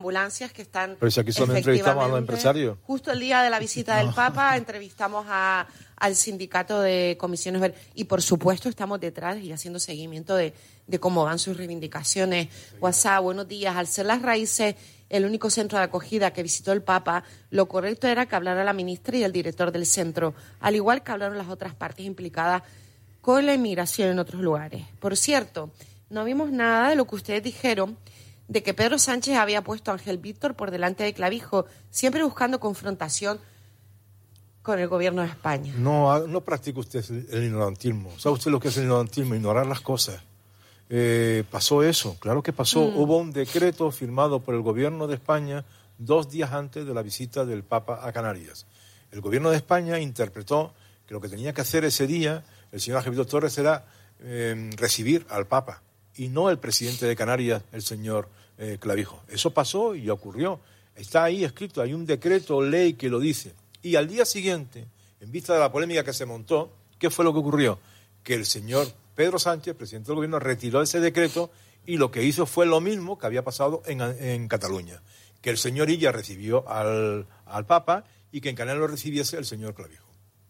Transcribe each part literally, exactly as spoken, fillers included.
ambulancias que están... Pero si aquí solo entrevistamos a los empresarios. Justo el día de la visita no. del Papa entrevistamos a, al sindicato de comisiones ver y por supuesto estamos detrás y haciendo seguimiento de, de cómo van sus reivindicaciones. Sí. WhatsApp, buenos días. Al ser Las Raíces el único centro de acogida que visitó el Papa, lo correcto era que hablara la ministra y el director del centro, al igual que hablaron las otras partes implicadas con la inmigración en otros lugares. Por cierto, no vimos nada de lo que ustedes dijeron de que Pedro Sánchez había puesto a Ángel Víctor por delante de Clavijo, siempre buscando confrontación con el gobierno de España. No, no practique usted el ignorantismo. ¿Sabe usted lo que es el ignorantismo? Ignorar las cosas. Eh, pasó eso, claro que pasó. Mm. Hubo un decreto firmado por el gobierno de España dos días antes de la visita del Papa a Canarias. El gobierno de España interpretó que lo que tenía que hacer ese día el señor Ángel Víctor Torres era eh, recibir al Papa y no el presidente de Canarias, el señor eh, Clavijo. Eso pasó y ocurrió. Está ahí escrito, hay un decreto, ley que lo dice. Y al día siguiente, en vista de la polémica que se montó, ¿qué fue lo que ocurrió? Que el señor Pedro Sánchez, presidente del gobierno, retiró ese decreto y lo que hizo fue lo mismo que había pasado en, en Cataluña. Que el señor Illa recibió al, al Papa y que en Canarias lo recibiese el señor Clavijo.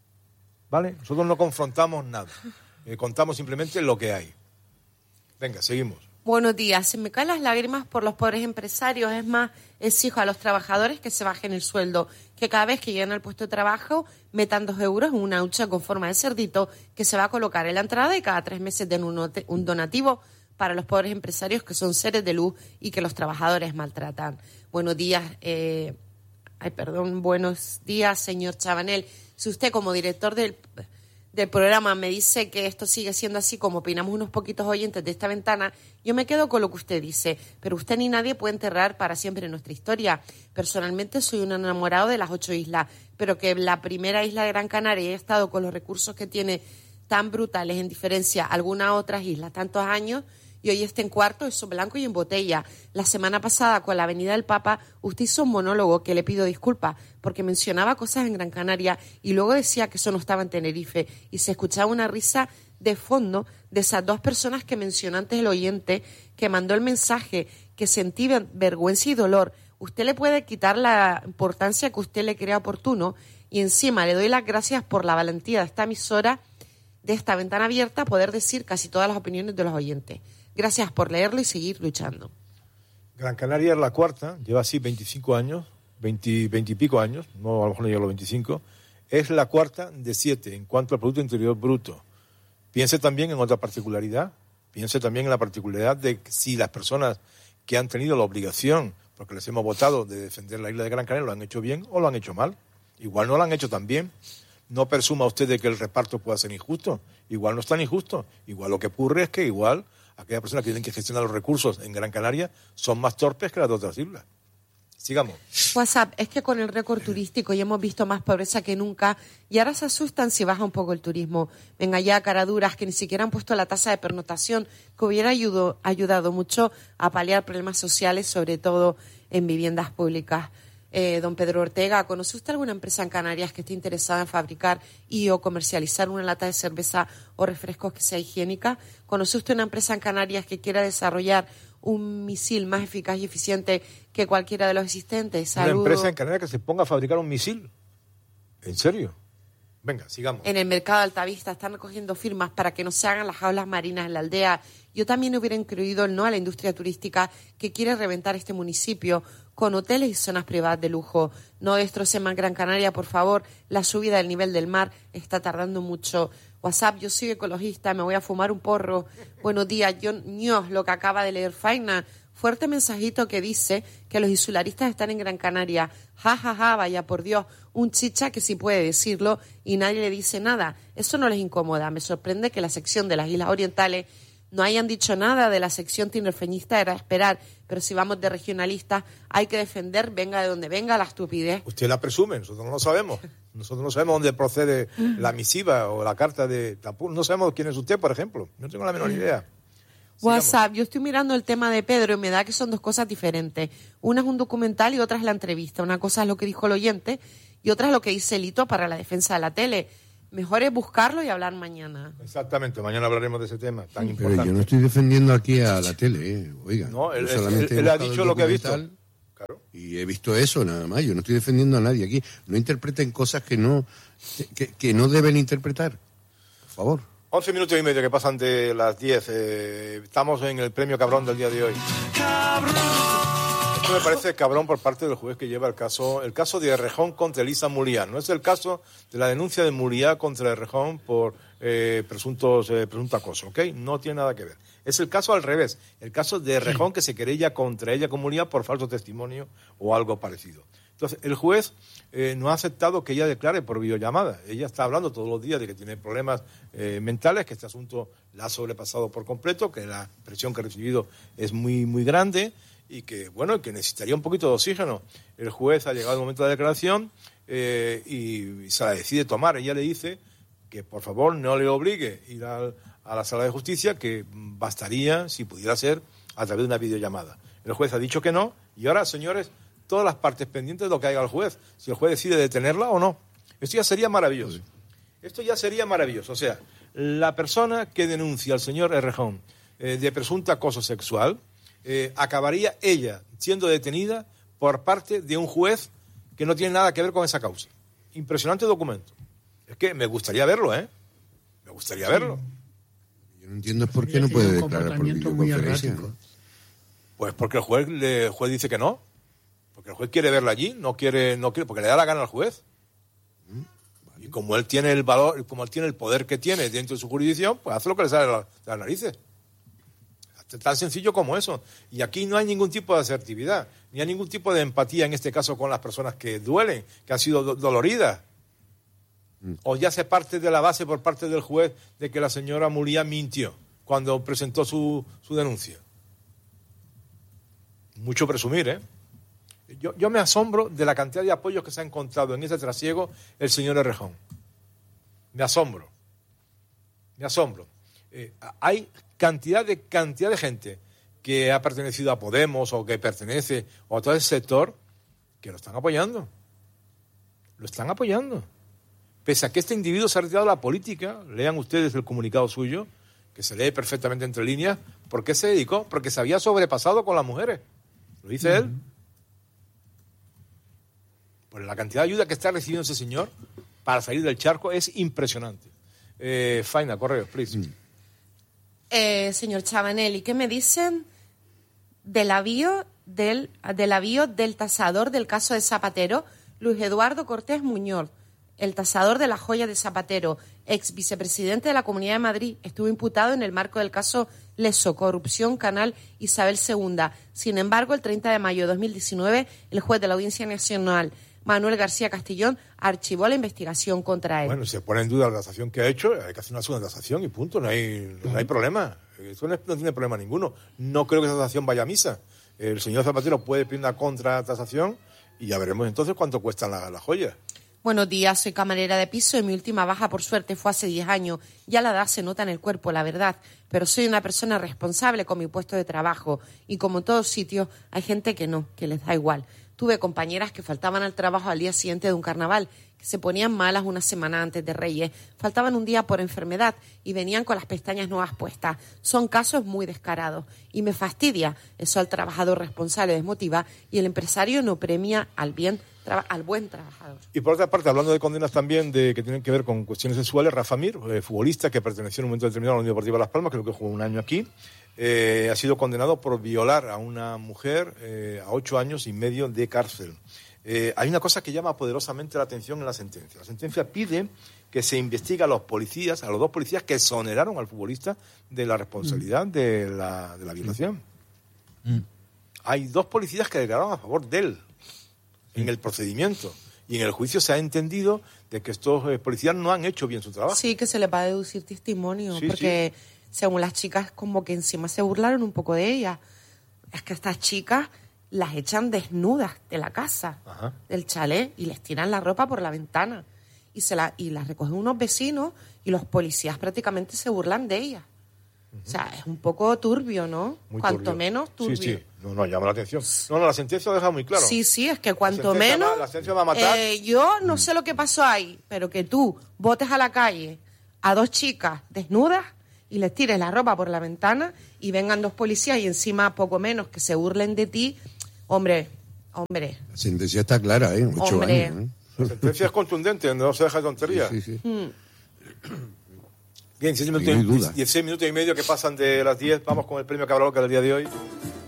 ¿Vale? Nosotros no confrontamos nada. Eh, contamos simplemente lo que hay. Venga, seguimos. Buenos días. Se me caen las lágrimas por los pobres empresarios. Es más, exijo a los trabajadores que se bajen el sueldo, que cada vez que lleguen al puesto de trabajo metan dos euros en una hucha con forma de cerdito que se va a colocar en la entrada y cada tres meses den un, un donativo para los pobres empresarios que son seres de luz y que los trabajadores maltratan. Buenos días. Eh, ay, perdón. Buenos días, señor Chabanel. Si usted como director del... del programa me dice que esto sigue siendo así como opinamos unos poquitos oyentes de esta ventana, yo me quedo con lo que usted dice, pero usted ni nadie puede enterrar para siempre nuestra historia. Personalmente soy un enamorado de las ocho islas, pero que la primera isla de Gran Canaria haya estado con los recursos que tiene tan brutales en diferencia a algunas otras islas tantos años y hoy está en cuarto, eso blanco y en botella. La semana pasada con la Avenida del Papa usted hizo un monólogo que le pido disculpas porque mencionaba cosas en Gran Canaria y luego decía que eso no estaba en Tenerife y se escuchaba una risa de fondo de esas dos personas que mencionó antes el oyente que mandó el mensaje que sentí vergüenza y dolor. Usted le puede quitar la importancia que usted le crea oportuno y encima le doy las gracias por la valentía de esta emisora, de esta ventana abierta, poder decir casi todas las opiniones de los oyentes. Gracias por leerlo y seguir luchando. Gran Canaria es la cuarta, lleva así veinticinco años, veinte, veinte y pico años, no, a lo mejor no llega a los veinticinco, es la cuarta de siete en cuanto al Producto Interior Bruto. Piense también en otra particularidad, piense también en la particularidad de si las personas que han tenido la obligación, porque les hemos votado, de defender la isla de Gran Canaria, lo han hecho bien o lo han hecho mal. Igual no lo han hecho tan bien. No presuma usted de que el reparto pueda ser injusto. Igual no es tan injusto. Igual lo que ocurre es que igual aquellas personas que tienen que gestionar los recursos en Gran Canaria son más torpes que las de otras islas. Sigamos. WhatsApp, es que con el récord turístico ya hemos visto más pobreza que nunca y ahora se asustan si baja un poco el turismo. Venga ya, caraduras, que ni siquiera han puesto la tasa de pernotación, que hubiera ayudo, ayudado mucho a paliar problemas sociales, sobre todo en viviendas públicas. Eh, don Pedro Ortega, ¿conoce usted alguna empresa en Canarias que esté interesada en fabricar y o comercializar una lata de cerveza o refrescos que sea higiénica? ¿Conoce usted una empresa en Canarias que quiera desarrollar un misil más eficaz y eficiente que cualquiera de los existentes? Saludo. ¿Una empresa en Canarias que se ponga a fabricar un misil? ¿En serio? Venga, sigamos. En el mercado de Altavista están recogiendo firmas para que no se hagan las jaulas marinas en la aldea. Yo también hubiera incluido el no a la industria turística que quiere reventar este municipio con hoteles y zonas privadas de lujo. No destrocen más Gran Canaria, por favor. La subida del nivel del mar está tardando mucho. WhatsApp, yo soy ecologista, me voy a fumar un porro. Buenos días, yo, Dios, lo que acaba de leer Faina. Fuerte mensajito que dice que los insularistas están en Gran Canaria. Ja, ja, ja, vaya por Dios. Un chicha que sí puede decirlo y nadie le dice nada. Eso no les incomoda. Me sorprende que la sección de las Islas Orientales no hayan dicho nada de la sección tinerfeñista, era esperar. Pero si vamos de regionalistas, hay que defender, venga de donde venga, la estupidez. Usted la presume, nosotros no lo sabemos. Nosotros no sabemos dónde procede la misiva o la carta de... No sabemos quién es usted, por ejemplo. No tengo la menor idea. WhatsApp, yo estoy mirando el tema de Pedro y me da que son dos cosas diferentes. Una es un documental y otra es la entrevista. Una cosa es lo que dijo el oyente y otra es lo que dice Lito para la defensa de la tele. Mejor es buscarlo y hablar mañana. Exactamente, mañana hablaremos de ese tema tan Pero importante. yo no estoy defendiendo aquí a la tele, ¿eh? Oiga. No, él, él, él ha dicho lo que ha visto. Claro. Y he visto eso nada más. Yo no estoy defendiendo a nadie aquí. No interpreten cosas que no que, que no deben interpretar. Por favor. once minutos y medio que pasan de las diez. Eh, estamos en el premio Cabrón del día de hoy. Esto me parece cabrón por parte del juez que lleva el caso el caso de Errejón contra Elisa Muriá. No es el caso de la denuncia de Muriá contra Errejón por eh, presuntos eh, presunto acoso, ¿ok? No tiene nada que ver. Es el caso al revés. El caso de Errejón que se querella contra ella con Muriá por falso testimonio o algo parecido. Entonces, el juez eh, no ha aceptado que ella declare por videollamada. Ella está hablando todos los días de que tiene problemas eh, mentales, que este asunto la ha sobrepasado por completo, que la presión que ha recibido es muy, muy grande y que, bueno, que necesitaría un poquito de oxígeno. El juez ha llegado al momento de la declaración eh, y, y se la decide tomar. Ella le dice que, por favor, no le obligue a ir al, a la sala de justicia, que bastaría, si pudiera ser, a través de una videollamada. El juez ha dicho que no y ahora, señores, todas las partes pendientes de lo que haga el juez, si el juez decide detenerla o no. Esto ya sería maravilloso. Esto ya sería maravilloso. O sea, la persona que denuncia al señor Errejón eh, de presunto acoso sexual, eh, acabaría ella siendo detenida por parte de un juez que no tiene nada que ver con esa causa. Impresionante documento. Es que me gustaría verlo, ¿eh? Me gustaría verlo. Yo no entiendo por qué no puede declarar por videoconferencia. Pues porque el juez, el juez dice que no. Porque el juez quiere verla allí, no quiere, no quiere, porque le da la gana al juez. Mm, y como él tiene el valor, como él tiene el poder que tiene dentro de su jurisdicción, pues hace lo que le sale de, la, de las narices. Tan sencillo como eso. Y aquí no hay ningún tipo de asertividad, ni hay ningún tipo de empatía en este caso con las personas que duelen, que han sido do- doloridas. Mm. O ya se parte de la base por parte del juez de que la señora Muriá mintió cuando presentó su, su denuncia. Mucho presumir, ¿eh? Yo, yo me asombro de la cantidad de apoyos que se ha encontrado en ese trasiego el señor Errejón. Me asombro. Me asombro. Eh, hay cantidad de, cantidad de gente que ha pertenecido a Podemos o que pertenece a todo ese sector que lo están apoyando. Lo están apoyando. Pese a que este individuo se ha retirado de la política, lean ustedes el comunicado suyo, que se lee perfectamente entre líneas, ¿por qué se dedicó? Porque se había sobrepasado con las mujeres. Lo dice uh-huh. él. Pues la cantidad de ayuda que está recibiendo ese señor para salir del charco es impresionante. Eh, Faina, correos, please. Mm. Eh, señor Chabanelli, ¿qué me dicen del avío del, del avío del tasador del caso de Zapatero, Luis Eduardo Cortés Muñoz, el tasador de la joya de Zapatero, ex vicepresidente de la Comunidad de Madrid, estuvo imputado en el marco del caso Leso, corrupción, Canal Isabel segunda. Sin embargo, el treinta de mayo de dos mil diecinueve, el juez de la Audiencia Nacional, Manuel García Castellón, archivó la investigación contra él. Bueno, si se pone en duda la tasación que ha hecho, hay que hacer una segunda tasación y punto, no hay, no hay problema. Eso no, no tiene problema ninguno. No creo que esa tasación vaya a misa. El señor Zapatero puede pedir una contratasación y ya veremos entonces cuánto cuestan las la joyas. Buenos días, soy camarera de piso y mi última baja, por suerte, fue hace diez años. Ya la edad se nota en el cuerpo, la verdad, pero soy una persona responsable con mi puesto de trabajo y como en todos sitios hay gente que no, que les da igual. Tuve compañeras que faltaban al trabajo al día siguiente de un carnaval, que se ponían malas una semana antes de Reyes, faltaban un día por enfermedad y venían con las pestañas nuevas puestas. Son casos muy descarados y me fastidia. Eso al trabajador responsable desmotiva y el empresario no premia al bien Traba- al buen trabajador. Y por otra parte, hablando de condenas también de que tienen que ver con cuestiones sexuales, Rafa Mir, eh, futbolista que perteneció en un momento determinado a la Unión Deportiva Las Palmas, creo que jugó un año aquí, eh, ha sido condenado por violar a una mujer eh, a ocho años y medio de cárcel. Eh, hay una cosa que llama poderosamente la atención en la sentencia. La sentencia pide que se investigue a los policías, a los dos policías que exoneraron al futbolista de la responsabilidad mm. de, la, de la violación. Mm. Hay dos policías que declararon a favor de él en el procedimiento. Y en el juicio se ha entendido de que estos eh, policías no han hecho bien su trabajo. Sí, que se les va a deducir testimonio, sí, porque sí. según las chicas como que encima se burlaron un poco de ellas. Es que estas chicas las echan desnudas de la casa, Ajá. del chalet, y les tiran la ropa por la ventana. Y, se la, y las recogen unos vecinos y los policías prácticamente se burlan de ellas. Uh-huh. O sea, es un poco turbio, ¿no? Muy Cuanto turbio. menos turbio. Sí, sí. No, no, llama la atención. No, no, la sentencia lo deja muy claro. Sí, sí, es que cuanto la menos... Va, la sentencia va a matar. Eh, yo no sé lo que pasó ahí, pero que tú botes a la calle a dos chicas desnudas y les tires la ropa por la ventana y vengan dos policías y encima poco menos que se burlen de ti, hombre, Hombre. La sentencia está clara, ¿eh? Ocho Hombre. años, ¿eh? La sentencia es contundente, no se deja de tontería. Sí, sí, sí. Mm. Bien, dieciséis minutos, No hay y- duda. dieciséis minutos y medio que pasan de las diez. Vamos con el premio Cabraloca del día de hoy.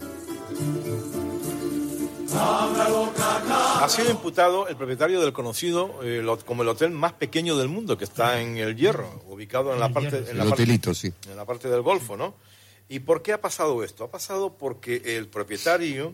Ha sido imputado el propietario del conocido eh, lo- como el hotel más pequeño del mundo, que está en El Hierro, ubicado en la parte, en la El parte, hotelito, sí. en la parte del Golfo, ¿no? ¿Y por qué ha pasado esto? Ha pasado porque el propietario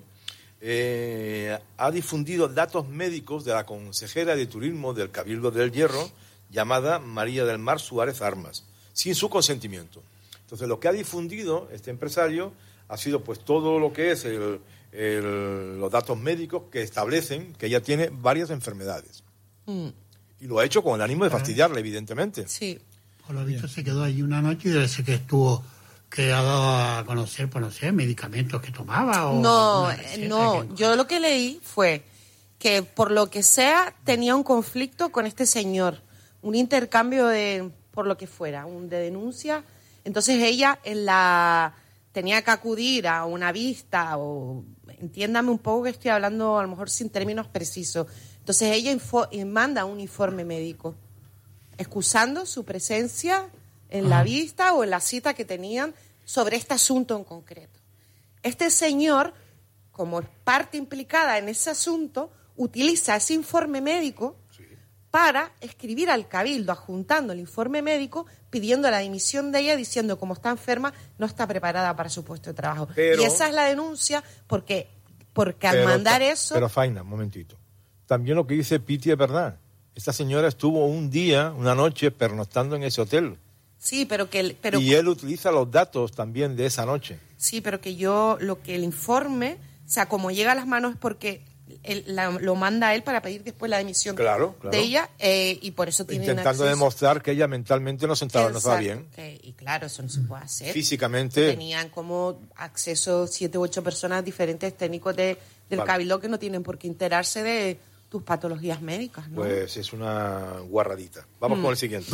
eh, ha difundido datos médicos de la consejera de turismo del Cabildo del Hierro, llamada María del Mar Suárez Armas, sin su consentimiento. Entonces, lo que ha difundido este empresario ha sido pues todo lo que es el, el- los datos médicos que establecen que ella tiene varias enfermedades. Mm. Y lo ha hecho con el ánimo de fastidiarle, evidentemente. Sí. Por lo visto se quedó allí una noche y debe ser que estuvo, que ha dado a conocer, pues no sé, medicamentos que tomaba o... No, alguna receta eh, no. que- Yo lo que leí fue que por lo que sea tenía un conflicto con este señor, un intercambio de, por lo que fuera, un de denuncia. Entonces ella en la tenía que acudir a una vista o entiéndame un poco que estoy hablando a lo mejor sin términos precisos. Entonces ella info- y manda un informe médico excusando su presencia en la vista o en la cita que tenían sobre este asunto en concreto. Este señor, como parte implicada en ese asunto, utiliza ese informe médico para escribir al cabildo, adjuntando el informe médico, pidiendo la dimisión de ella, diciendo como está enferma, no está preparada para su puesto de trabajo. Pero- y esa es la denuncia, porque, porque al Pero mandar ta- eso... Pero Faina, un momentito. También lo que dice Piti es verdad. Esta señora estuvo un día, una noche, pernoctando en ese hotel. sí, pero que... el- Pero, Y él utiliza los datos también de esa noche. Sí, pero que yo, lo que el informe, o sea, como llega a las manos es porque él, la- lo manda a él para pedir después la dimisión Claro, claro. de ella eh, y por eso tiene Intentando acceso. demostrar que ella mentalmente no, sentaba, no estaba Exacto, bien. que- y claro, eso no se puede hacer. Físicamente. Tenían como acceso siete u ocho personas diferentes técnicos de, del Vale. cabildo que no tienen por qué enterarse de tus patologías médicas, ¿no? Pues es una guarradita. Vamos Mm. con el siguiente.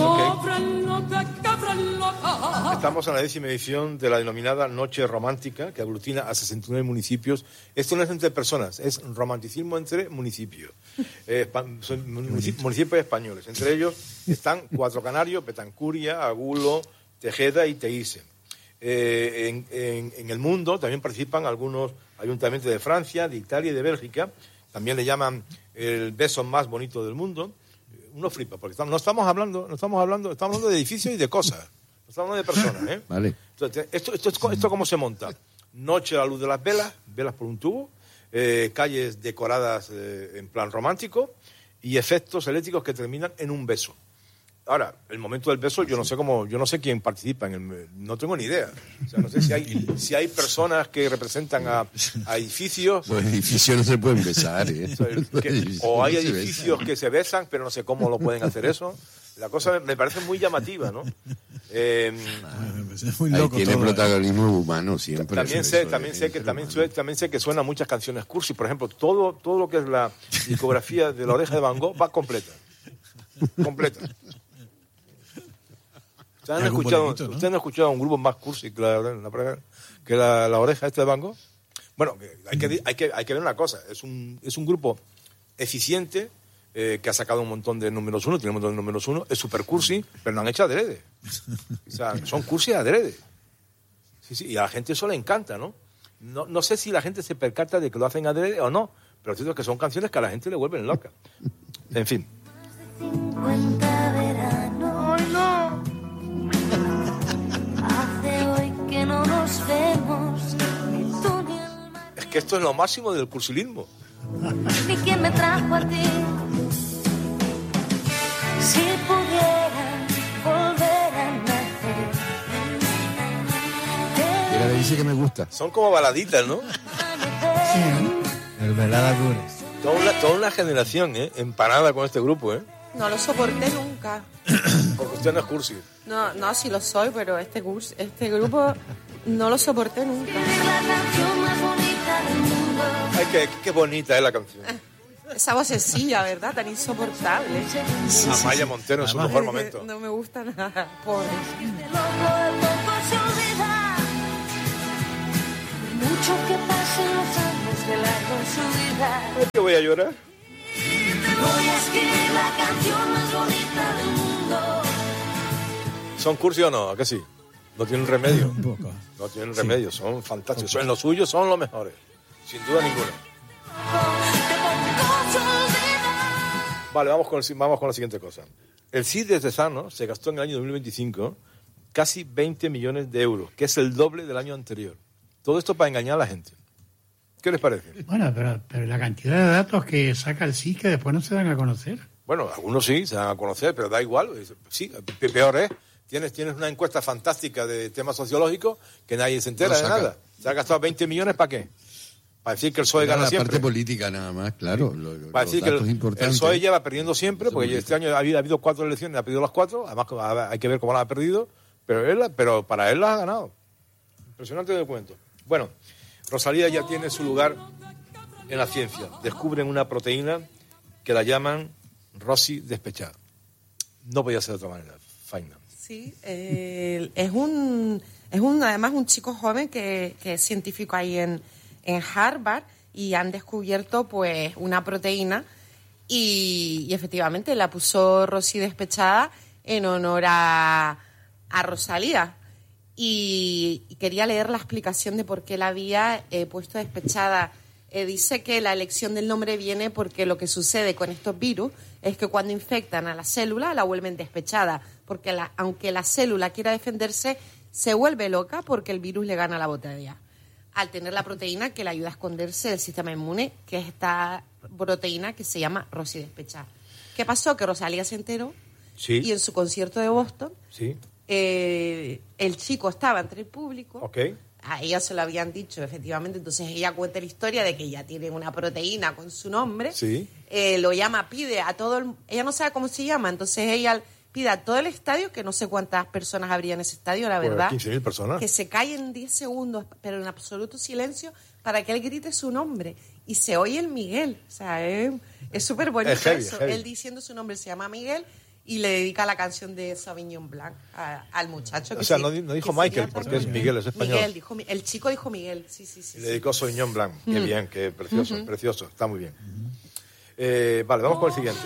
Estamos en la décima edición de la denominada Noche Romántica, que aglutina a sesenta y nueve municipios. Esto no es entre personas, es romanticismo entre municipios. Eh, pa- son munici- municipios españoles. Entre ellos están Cuatro Canarios, Betancuria, Agulo, Tejeda y Teise. Eh, en, en- en el mundo también participan algunos ayuntamientos de Francia, de Italia y de Bélgica. También le llaman el beso más bonito del mundo. Uno flipa, porque estamos- no estamos hablando, no estamos hablando, estamos hablando de edificios y de cosas. No estamos hablando de personas, ¿eh? Vale. Entonces, esto, esto, esto, esto cómo se monta. Noche a la luz de las velas, velas por un tubo, eh, calles decoradas eh, en plan romántico y efectos eléctricos que terminan en un beso. Ahora, el momento del beso, yo no sé cómo, yo no sé quién participa en el, no tengo ni idea. O sea, no sé si hay, si hay personas que representan a, a edificios. Los edificios no se pueden besar, ¿eh? O sea, Los que- edificios o hay no se edificios besan. que se besan, pero no sé cómo lo pueden hacer eso. La cosa me, me parece muy llamativa, ¿no? Eh, Es muy Ahí loco tiene todo. protagonismo humano siempre. también eso, sé, eso, también ¿eh? sé que Ser también, humano. sue- también sé que suenan muchas canciones cursi. Por ejemplo, todo, todo lo que es la discografía de La Oreja de Van Gogh va completa. Completa. ¿Ustedes han, Algún escuchado, bonito, ¿no? ¿Ustedes han escuchado un grupo más cursi que la, la- que la, la Oreja este de Van Gogh? Bueno, que hay, que, hay, que, hay que ver una cosa. Es un, es un grupo eficiente, eh, que ha sacado un montón de números uno, tiene un montón de números uno, es super cursi, pero no han hecho adrede. O sea, son cursi adrede. Sí, sí, y a la gente eso le encanta, ¿no? No, no sé si la gente se percata de que lo hacen adrede o no, pero cierto es que son canciones que a la gente le vuelven loca. En fin. cincuenta veranos. Hace hoy que no nos vemos, ni tú ni el mar, Es que esto es lo máximo del cursilismo. ni quien me trajo a ti. Si pudiera volver a nacer, Mira, le dice que me gusta. Son como baladitas, ¿no? El velada cures. Toda una, toda una generación, ¿eh? Empanada con este grupo, ¿eh? No lo soporté nunca. Porque usted no es cursi. No, no, sí lo soy, pero este, curso, este grupo no lo soporté nunca. la canción más bonita del mundo. Ay, qué, qué bonita es la canción. Esa vocecilla, ¿verdad? Tan insoportable. Amaya Montero en su Además- mejor momento. No me gusta nada, pobre. Este loco, el loco se olvida. Por mucho que pasen los años viaje largo en su vida. ¿Por qué voy a llorar? Voy a escribir la canción más bonita del mundo. ¿Son cursi o no? ¿A que sí? No tienen remedio. Un poco. No tienen remedio, son fantásticos. En lo suyo son los mejores, sin duda ninguna. Vale, vamos con, el, vamos con la siguiente cosa. El C I D Diocesano se gastó en el año dos mil veinticinco casi veinte millones de euros, que es el doble del año anterior. Todo esto para engañar a la gente. ¿Qué les parece? Bueno, pero, pero la cantidad de datos que saca el S I S que después no se dan a conocer. Bueno, algunos sí se dan a conocer, pero da igual. Sí, peor es. Tienes, tienes una encuesta fantástica de temas sociológicos que nadie se entera de nada. Se ha gastado veinte millones ¿para qué? Para decir que el P S O E gana la siempre. parte política nada más, claro. Lo, lo, Para decir que el, el P S O E lleva perdiendo siempre, Eso porque este año ha habido, ha habido cuatro elecciones, ha perdido las cuatro, además hay que ver cómo las ha perdido, pero, él, pero para él las ha ganado. Impresionante documento. Bueno, Rosalía ya tiene su lugar en la ciencia. Descubren una proteína que la llaman Rosy despechada. No podía ser de otra manera. Faina. Sí, eh, es un es un además un chico joven que, que es científico ahí en, en Harvard y han descubierto pues una proteína y, y efectivamente la puso Rosy despechada en honor a, a Rosalía. Y, y quería leer la explicación de por qué la había eh, puesto despechada. Eh, dice que la elección del nombre viene porque lo que sucede con estos virus es que cuando infectan a la célula la vuelven despechada, porque la, aunque la célula quiera defenderse, se vuelve loca porque el virus le gana la batalla. Al tener la proteína que le ayuda a esconderse del sistema inmune, que es esta proteína que se llama Rosy despechada. ¿Qué pasó? Que Rosalía se enteró Sí. y en su concierto de Boston Sí. eh, el chico estaba entre el público. Ok. A ella se lo habían dicho, efectivamente. Entonces ella cuenta la historia de que ella tiene una proteína con su nombre. Sí. Eh, lo llama, pide a todo el... Ella no sabe cómo se llama, entonces ella pide a todo el estadio, que no sé cuántas personas habría en ese estadio, la Pues verdad. quince mil personas. Que se callen diez segundos, pero en absoluto silencio, para que él grite su nombre. Y se oye el Miguel. O sea, es es súper bonito Es heavy, eso. es heavy. Él diciendo su nombre se llama Miguel y le dedica la canción de Sauvignon Blanc a- al muchacho. O que sea, sí- no di- no dijo que sería Michael, porque también- es Miguel, es español. Miguel, dijo, Mi- el chico dijo Miguel, sí, sí, sí. Y le sí. dedicó Sauvignon Blanc. Qué bien, qué precioso, precioso. Está muy bien. Eh, vale, vamos con el siguiente.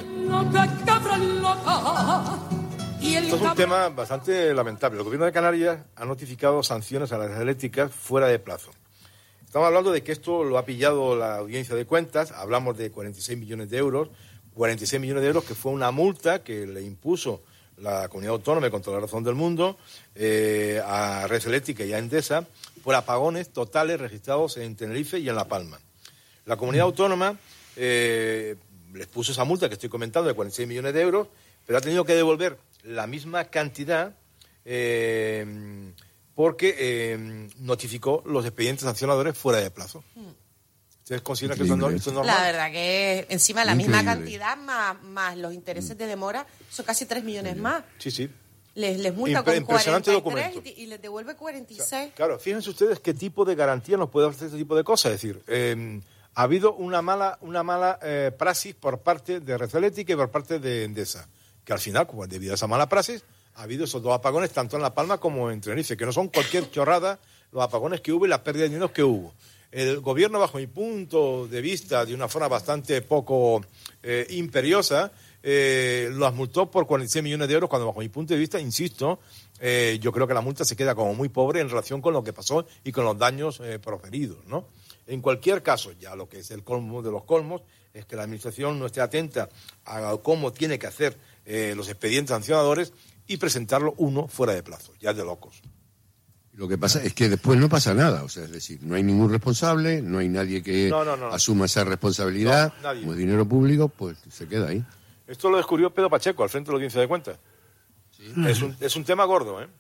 Esto es un tema bastante lamentable. El gobierno de Canarias ha notificado sanciones a las eléctricas fuera de plazo. Estamos hablando de que esto lo ha pillado la audiencia de cuentas. Hablamos de cuarenta y seis millones de euros. cuarenta y seis millones de euros que fue una multa que le impuso la comunidad autónoma, con toda la razón del mundo, eh, a Red Eléctrica y a Endesa por apagones totales registrados en Tenerife y en La Palma. La comunidad autónoma eh, les puso esa multa que estoy comentando de cuarenta y seis millones de euros, pero ha tenido que devolver la misma cantidad eh, porque eh, notificó los expedientes sancionadores fuera de plazo. ¿Ustedes consideran que esto es no- esto es normal? La verdad que encima la Increíble. misma cantidad más, más los intereses de demora son casi tres millones más. Sí, sí. Les, les multa Impre- con impresionante cuarenta y tres documento. y, y les devuelve cuarenta y seis. Claro, fíjense ustedes qué tipo de garantía nos puede ofrecer este tipo de cosas. Es decir, eh, ha habido una mala, una mala eh, praxis por parte de Red Eléctrica y por parte de Endesa, que al final, como debido a esa mala praxis, ha habido esos dos apagones tanto en La Palma como en Tenerife, que no son cualquier chorrada los apagones que hubo y las pérdidas de dinero que hubo. El gobierno, bajo mi punto de vista, de una forma bastante poco eh, imperiosa, eh, los multó por cuarenta y seis millones de euros, cuando bajo mi punto de vista, insisto, eh, yo creo que la multa se queda como muy pobre en relación con lo que pasó y con los daños eh, proferidos, ¿no? En cualquier caso, ya lo que es el colmo de los colmos, es que la Administración no esté atenta a cómo tiene que hacer eh, los expedientes sancionadores y presentarlo uno fuera de plazo. Ya es de locos. Lo que pasa es que después no pasa nada, o sea, es decir, no hay ningún responsable, no hay nadie que No, no, no. asuma esa responsabilidad, No, nadie. como es dinero público, pues se queda ahí. Esto lo descubrió Pedro Pacheco al frente de la audiencia de cuentas. Es, un, es un tema gordo, ¿eh?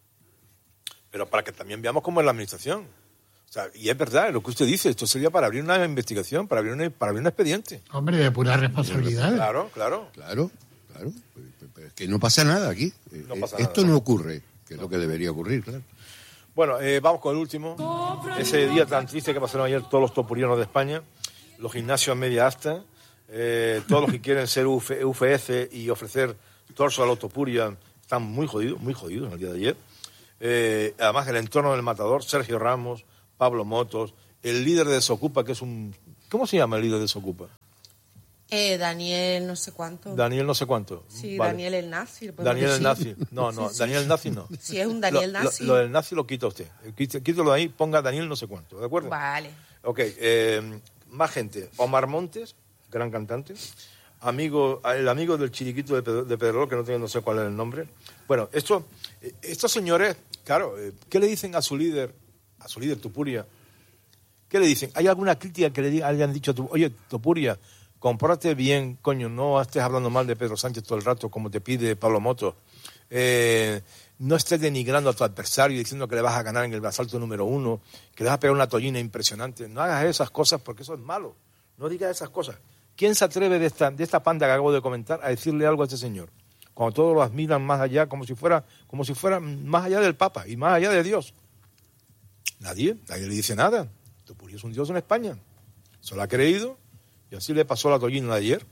Pero para que también veamos cómo es la Administración. O sea, y es verdad, lo que usted dice, esto sería para abrir una investigación, para abrir, una, para abrir un expediente. Hombre, de pura responsabilidad. Claro, claro. Claro, claro, pero es que no pasa nada aquí. No Eh, pasa Esto nada. no ocurre, que es lo que debería ocurrir, claro. Bueno, eh, vamos con el último. Ese día tan triste que pasaron ayer todos los topurianos de España, los gimnasios a media asta, eh, todos los que quieren ser U F, U F F y ofrecer torso a la topuria están muy jodidos, muy jodidos en el día de ayer. Eh, además, el entorno del matador, Sergio Ramos, Pablo Motos, el líder de Desocupa, que es un... ¿Cómo se llama el líder de Desocupa? Eh, Daniel no sé cuánto. Daniel no sé cuánto. Sí, Vale. Daniel el nazi. Daniel el decir. nazi. No, no, Sí, sí. Daniel el nazi no. Sí, es un Daniel lo, nazi. Lo, lo del nazi lo quita usted. Quít- Quítalo de ahí, ponga Daniel no sé cuánto, ¿de acuerdo? Vale. Ok, eh, más gente. Omar Montes, gran cantante. Amigo, el amigo del chiriquito de, Pedro, de Pedrerol, que no tengo, no sé cuál es el nombre. Bueno, esto, eh, estos señores, claro, eh, ¿qué le dicen a su líder, a su líder Tupuria? ¿Qué le dicen? ¿Hay alguna crítica que le diga- hayan dicho a tu, oye, Tupuria, compórtate bien, coño, no estés hablando mal de Pedro Sánchez todo el rato, como te pide Pablo Moto? Eh, no estés denigrando a tu adversario diciendo que le vas a ganar en el asalto número uno, que le vas a pegar una tollina impresionante. No hagas esas cosas porque eso es malo. No digas esas cosas. ¿Quién se atreve de esta, de esta panda que acabo de comentar a decirle algo a este señor? Cuando todos lo admiran más allá, como si fuera, como si fuera más allá del Papa y más allá de Dios. Nadie, nadie le dice nada. Tupuria es un dios en España. Se lo ha creído y así le pasó la tollina de ayer.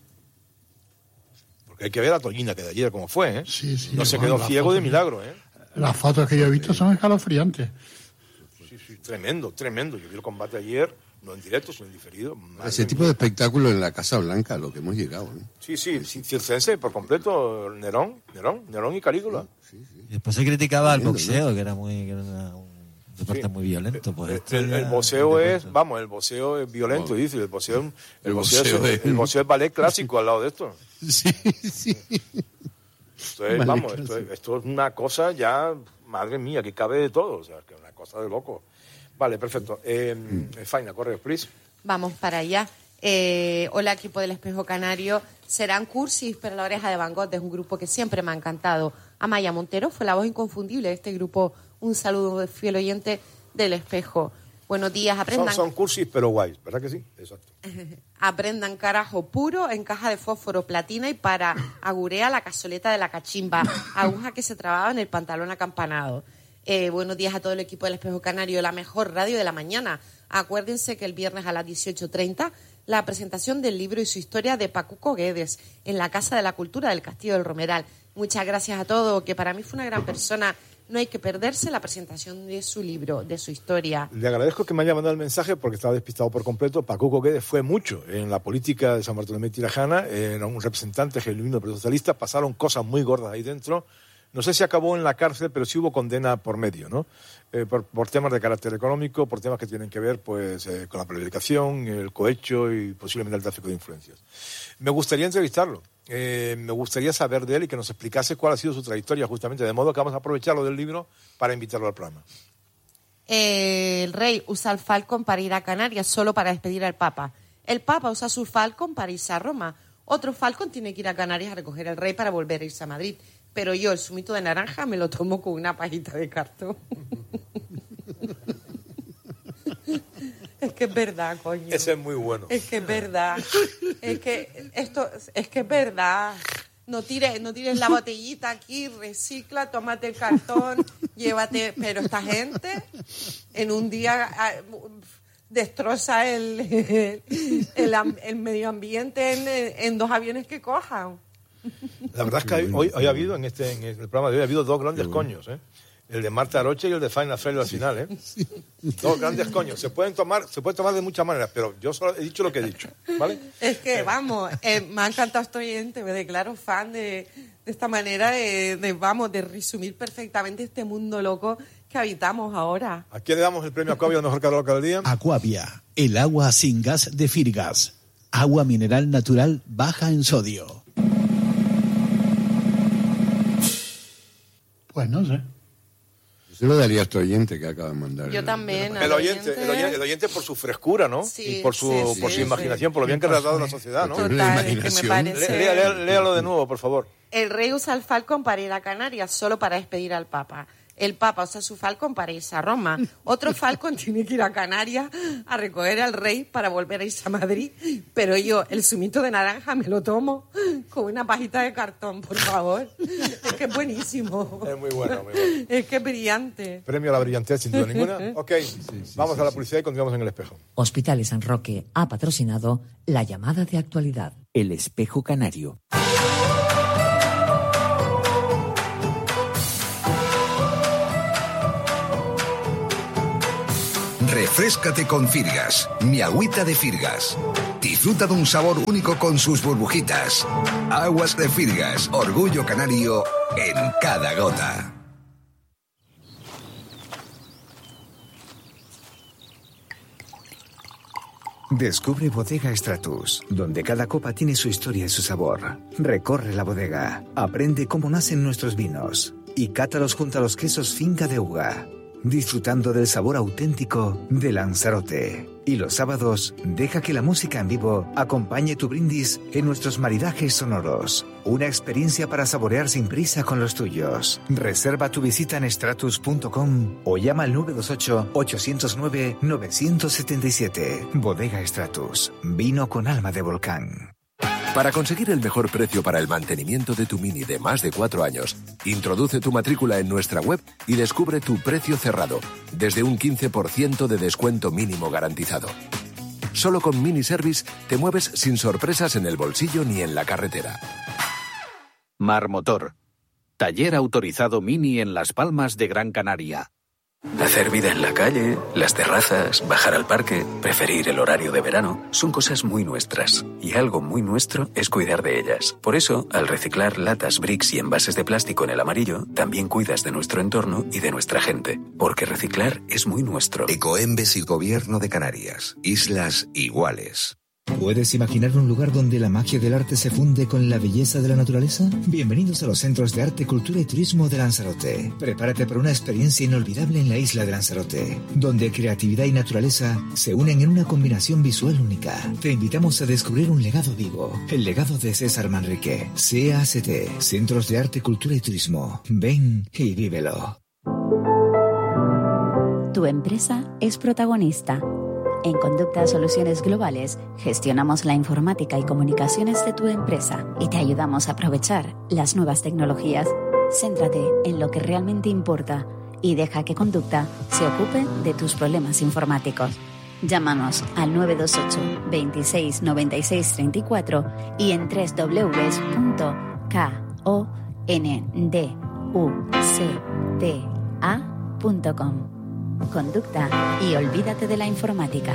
Porque hay que ver la tollina que de ayer como fue, ¿eh? Sí, sí, no se bueno, quedó las ciego de fotos- milagro, ¿eh? Las fotos que yo he visto son escalofriantes. Sí, sí, tremendo, tremendo. Yo vi el combate ayer, no en directo, sino en diferido. Madre Ese tipo mía. de espectáculo en la Casa Blanca, a lo que hemos llegado. ¿eh? Sí, sí, sí, circense por completo, Nerón, Nerón, Nerón y Calígula. Y después se criticaba al Tremendo, boxeo, que era muy que era una- un deporte Sí. muy violento. Pues esto El, ya- el boxeo este es, deporte- vamos, el boxeo es violento, Bueno. dice. El boxeo, el El boxeo, boxeo es, es- el boxeo es ballet clásico al lado de esto. Sí, sí. Esto es, Ballet vamos, esto es, clásico. esto es una cosa ya, madre mía, que cabe de todo. O sea, que es una cosa de loco. Vale, perfecto. Eh, Faina, corre, please. Vamos para allá. Eh, hola, equipo del Espejo Canario. Serán cursis, pero la oreja de Van Gogh es un grupo que siempre me ha encantado. Amaya Montero fue la voz inconfundible de este grupo. Un saludo de fiel oyente del Espejo. Buenos días, Son, aprendan. son cursis, pero guays, ¿verdad que sí? Exacto. Aprendan carajo puro en caja de fósforo platina y para agurea la cazoleta de la cachimba, aguja que se trababa en el pantalón acampanado. Eh, buenos días a todo el equipo del Espejo Canario, la mejor radio de la mañana. Acuérdense que el viernes a las dieciocho treinta la presentación del libro y su historia de Pacuco Guedes en la Casa de la Cultura del Castillo del Romeral. Muchas gracias a todos, que para mí fue una gran persona. No hay que perderse la presentación de su libro, de su historia. Le agradezco que me haya mandado el mensaje porque estaba despistado por completo. Pacuco Guedes fue mucho en la política de San Bartolomé de Tirajana, era un representante genuino pero socialista, pasaron cosas muy gordas ahí dentro. No sé si acabó en la cárcel, pero sí hubo condena por medio, ¿no? Eh, por, por temas de carácter económico, por temas que tienen que ver pues eh, con la prevaricación, el cohecho y posiblemente el tráfico de influencias. Me gustaría entrevistarlo. Eh, me gustaría saber de él y que nos explicase cuál ha sido su trayectoria justamente, de modo que vamos a aprovecharlo del libro para invitarlo al programa. Eh, el rey usa el Falcon para ir a Canarias solo para despedir al Papa. El Papa usa su Falcon para irse a Roma. Otro Falcon tiene que ir a Canarias a recoger al rey para volver a irse a Madrid. Pero yo el zumito de naranja me lo tomo con una pajita de cartón. Es que es verdad, coño. Ese es muy bueno. Es que es verdad. Es que esto es que es verdad. No tires, no tires la botellita aquí, recicla, tómate el cartón, llévate. Pero esta gente en un día ah, destroza el, el, am- el medio ambiente en, en dos aviones que cojan. La verdad es que hay- hoy, hoy ha habido, en este en el programa de hoy, ha habido dos grandes coños, ¿eh? El de Marta Aroche y el de Faina Freire al final, ¿eh? Dos grandes coños. Se pueden tomar, se puede tomar de muchas maneras, pero yo solo he dicho lo que he dicho, ¿vale? Es que, vamos, eh, me ha encantado este oyente, me declaro fan de, de esta manera de, de, vamos, de resumir perfectamente este mundo loco que habitamos ahora. ¿A quién le damos el premio Aquavia mejor calor del día? Aquavia, el agua sin gas de Firgas. Agua mineral natural baja en sodio. Pues no sé. Se lo daría a este oyente que acaba de mandar. Yo el- también. El oyente, el oyente, el oyente por su frescura, ¿no? Sí, y por su, sí, sí, por su sí. imaginación, por lo bien que ha tratado la sociedad, ¿no? Total. Total, la es que me imaginación. parece... Lea- lea- léalo de nuevo, por favor. El rey usa el Falcon para ir a Canarias solo para despedir al Papa. El Papa usa su Falcon para irse a Roma. Otro Falcon tiene que ir a Canarias a recoger al rey para volver a irse a Madrid. Pero yo, el zumito de naranja me lo tomo con una pajita de cartón, por favor. Es que es buenísimo. Es muy bueno, muy bueno. Es que es brillante. Premio a la brillantez, sin duda ninguna. Ok, vamos a la publicidad y continuamos en el espejo. Hospitales San Roque ha patrocinado la llamada de actualidad. El espejo canario. Refréscate con Firgas, mi agüita de Firgas. Disfruta de un sabor único con sus burbujitas. Aguas de Firgas, orgullo canario en cada gota. Descubre Bodega Stratus, donde cada copa tiene su historia y su sabor. Recorre la bodega, aprende cómo nacen nuestros vinos y cátalos junto a los quesos Finca de Uga, disfrutando del sabor auténtico de Lanzarote. Y los sábados, deja que la música en vivo acompañe tu brindis en nuestros maridajes sonoros. Una experiencia para saborear sin prisa con los tuyos. Reserva tu visita en stratus punto com o llama al nueve dos ocho, ocho cero nueve, nueve siete siete. Bodega Stratus, vino con alma de volcán. Para conseguir el mejor precio para el mantenimiento de tu Mini de más de cuatro años, introduce tu matrícula en nuestra web y descubre tu precio cerrado, desde un quince por ciento de descuento mínimo garantizado. Solo con Mini Service te mueves sin sorpresas en el bolsillo ni en la carretera. Marmotor, taller autorizado Mini en Las Palmas de Gran Canaria. Hacer vida en la calle, las terrazas, bajar al parque, preferir el horario de verano, son cosas muy nuestras. Y algo muy nuestro es cuidar de ellas. Por eso, al reciclar latas, bricks y envases de plástico en el amarillo, también cuidas de nuestro entorno y de nuestra gente. Porque reciclar es muy nuestro. Ecoembes y Gobierno de Canarias. Islas iguales. ¿Puedes imaginar un lugar donde la magia del arte se funde con la belleza de la naturaleza? Bienvenidos a los Centros de Arte, Cultura y Turismo de Lanzarote. Prepárate para una experiencia inolvidable en la isla de Lanzarote, donde creatividad y naturaleza se unen en una combinación visual única. Te invitamos a descubrir un legado vivo, el legado de César Manrique. C A C T, Centros de Arte, Cultura y Turismo. Ven y vívelo. Tu empresa es protagonista. En Conducta Soluciones Globales gestionamos la informática y comunicaciones de tu empresa y te ayudamos a aprovechar las nuevas tecnologías. Céntrate en lo que realmente importa y deja que Conducta se ocupe de tus problemas informáticos. Llámanos al nueve dos ocho, veintiséis, noventa y seis, treinta y cuatro y en doble u doble u doble u punto conducta punto com. Conducta y olvídate de la informática.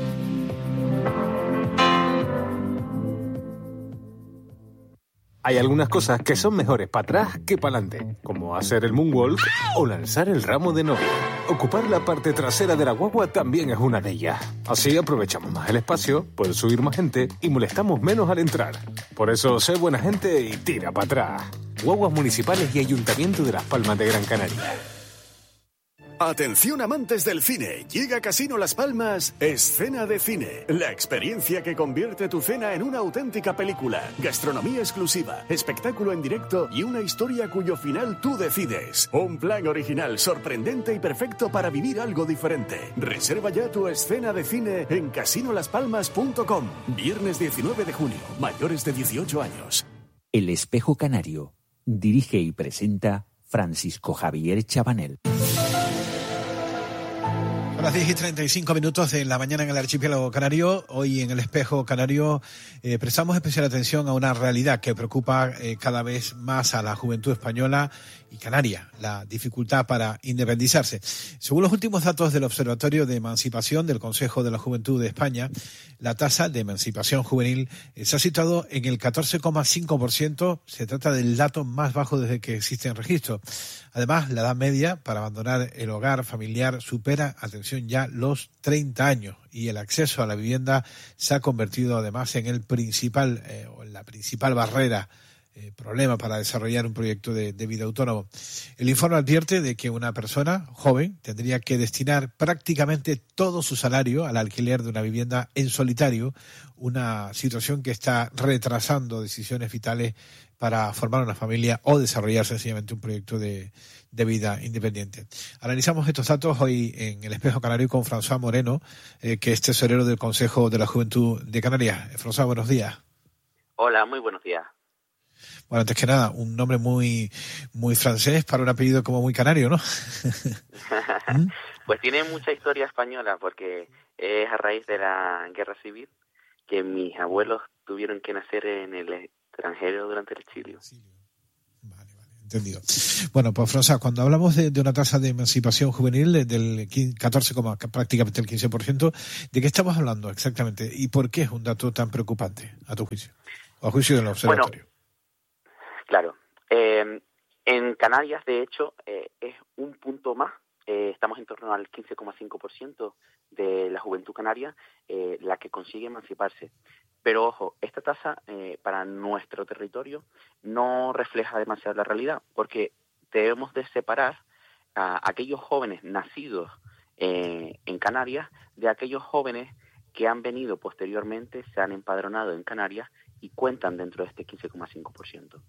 Hay algunas cosas que son mejores para atrás que para adelante, como hacer el moonwalk o lanzar el ramo de novia. Ocupar la parte trasera de la guagua también es una de ellas. Así aprovechamos más el espacio, puede subir más gente y molestamos menos al entrar. Por eso, sé buena gente y tira para atrás. Guaguas municipales y Ayuntamiento de Las Palmas de Gran Canaria. Atención amantes del cine, llega a Casino Las Palmas Escena de Cine, la experiencia que convierte tu cena en una auténtica película, gastronomía exclusiva, espectáculo en directo y una historia cuyo final tú decides. Un plan original, sorprendente y perfecto para vivir algo diferente. Reserva ya tu escena de cine en casino las palmas punto com. Viernes diecinueve de junio, mayores de dieciocho años. El Espejo Canario, dirige y presenta Francisco Javier Chabanel. A las diez y treinta y cinco minutos de la mañana en el archipiélago canario, hoy en el Espejo Canario eh, prestamos especial atención a una realidad que preocupa eh, cada vez más a la juventud española y canaria, la dificultad para independizarse. Según los últimos datos del Observatorio de Emancipación del Consejo de la Juventud de España, la tasa de emancipación juvenil eh, se ha situado en el catorce coma cinco por ciento, se trata del dato más bajo desde que existe en registro. Además, la edad media para abandonar el hogar familiar supera, atención ya, los treinta años y el acceso a la vivienda se ha convertido además en el principal eh, o en la principal barrera, eh, problema para desarrollar un proyecto de, de vida autónomo. El informe advierte de que una persona joven tendría que destinar prácticamente todo su salario al alquiler de una vivienda en solitario, una situación que está retrasando decisiones vitales para formar una familia o desarrollar sencillamente un proyecto de, de vida independiente. Analizamos estos datos hoy en el Espejo Canario con François Moreno, eh, que es tesorero del Consejo de la Juventud de Canarias. François, buenos días. Hola, muy buenos días. Bueno, antes que nada, un nombre muy muy francés para un apellido como muy canario, ¿no? Pues tiene mucha historia española porque es a raíz de la Guerra Civil que mis abuelos tuvieron que nacer en el extranjero durante el exilio. Entendido. Bueno, pues François, cuando hablamos de, de una tasa de emancipación juvenil de- del catorce, prácticamente el quince por ciento, ¿de qué estamos hablando exactamente? ¿Y por qué es un dato tan preocupante, a tu juicio? O a juicio del observatorio. Claro. Eh, en Canarias, de hecho, eh, es un punto más. Eh, estamos en torno al quince coma cinco por ciento de la juventud canaria eh, la que consigue emanciparse. Pero ojo, esta tasa eh, para nuestro territorio no refleja demasiado la realidad, porque debemos de separar a aquellos jóvenes nacidos eh, en Canarias de aquellos jóvenes que han venido posteriormente, se han empadronado en Canarias y cuentan dentro de este quince coma cinco por ciento.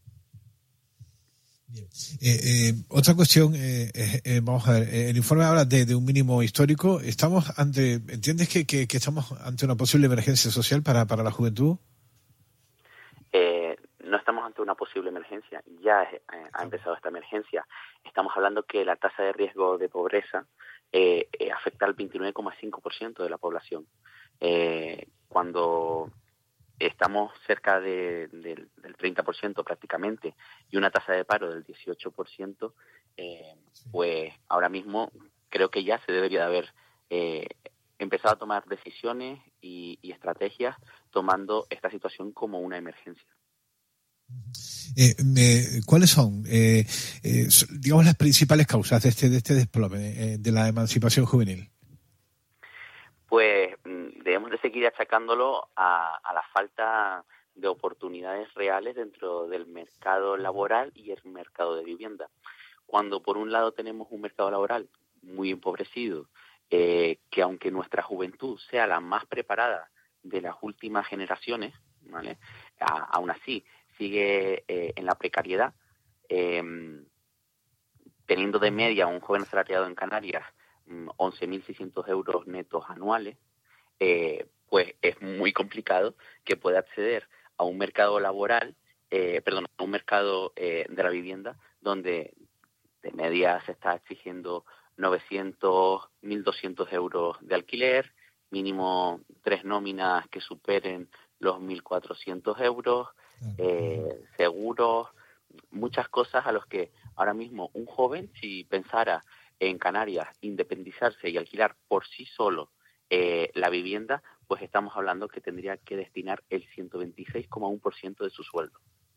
Eh, eh, otra cuestión, eh, eh, eh, vamos a ver, eh, el informe habla de, de un mínimo histórico. ¿Estamos ante, entiendes que, que, que estamos ante una posible emergencia social para, para la juventud? Eh, no estamos ante una posible emergencia, ya eh, ha empezado esta emergencia. Estamos hablando que la tasa de riesgo de pobreza eh, eh, afecta al veintinueve coma cinco por ciento de la población. Eh, cuando estamos cerca de, de, del treinta por ciento prácticamente y una tasa de paro del dieciocho por ciento, eh, pues ahora mismo creo que ya se debería de haber eh, empezado a tomar decisiones y, y estrategias tomando esta situación como una emergencia. Eh, me, ¿Cuáles son, eh, eh, digamos, las principales causas de este, de este desplome eh, de la emancipación juvenil? Pues debemos de seguir achacándolo a, a la falta de oportunidades reales dentro del mercado laboral y el mercado de vivienda. Cuando por un lado tenemos un mercado laboral muy empobrecido, eh, que aunque nuestra juventud sea la más preparada de las últimas generaciones, ¿vale? A, aún así sigue eh, en la precariedad, eh, teniendo de media un joven asalariado en Canarias once mil seiscientos euros netos anuales, eh, pues es muy complicado que pueda acceder a un mercado laboral, eh, perdón, a un mercado eh, de la vivienda donde de media se está exigiendo novecientos, mil doscientos euros de alquiler, mínimo tres nóminas que superen los mil cuatrocientos euros, eh, seguros, muchas cosas a los que ahora mismo un joven, si pensara en Canarias independizarse y alquilar por sí solo eh, la vivienda, pues estamos hablando que tendría que destinar el ciento veintiséis coma uno por ciento de su sueldo.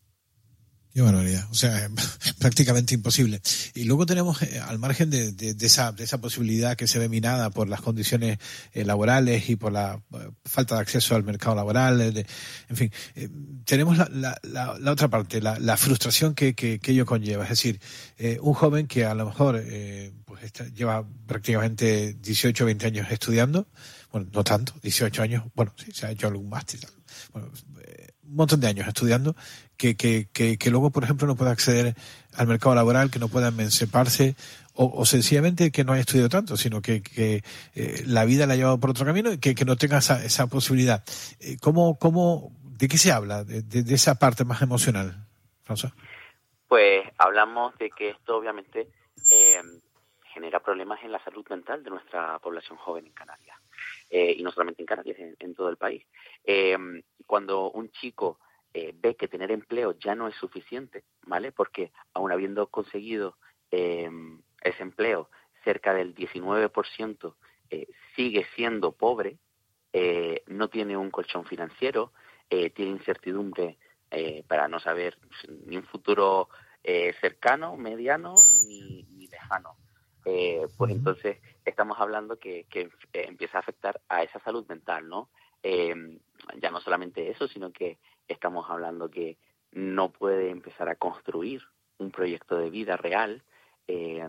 Qué barbaridad, o sea, prácticamente imposible. Y luego tenemos, eh, al margen de, de, de, esa, de esa posibilidad que se ve minada por las condiciones eh, laborales y por la eh, falta de acceso al mercado laboral, eh, de, en fin, eh, tenemos la, la, la, la otra parte, la, la frustración que, que, que ello conlleva. Es decir, eh, un joven que a lo mejor eh, pues está, lleva prácticamente dieciocho o veinte años estudiando, bueno, no tanto, dieciocho años, bueno, sí, se ha hecho algún máster, bueno, eh, un montón de años estudiando, que, que, que, que luego, por ejemplo, no pueda acceder al mercado laboral, que no pueda emanciparse, o, o sencillamente que no haya estudiado tanto, sino que, que eh, la vida la ha llevado por otro camino y que, que no tenga esa, esa posibilidad. Eh, ¿cómo, cómo, ¿De qué se habla? De, de, de esa parte más emocional, François. Pues hablamos de que esto obviamente eh, genera problemas en la salud mental de nuestra población joven en Canarias. Eh, y no solamente en Canarias, en, en todo el país. Eh, cuando un chico eh, ve que tener empleo ya no es suficiente, ¿vale? Porque aun habiendo conseguido eh, ese empleo, cerca del diecinueve por ciento eh, sigue siendo pobre, eh, no tiene un colchón financiero, eh, tiene incertidumbre eh, para no saber ni un futuro eh, cercano, mediano, ni, ni lejano. Eh, pues entonces estamos hablando que, que eh, empieza a afectar a esa salud mental, ¿no? Eh, ya no solamente eso, sino que estamos hablando que no puede empezar a construir un proyecto de vida real. Eh,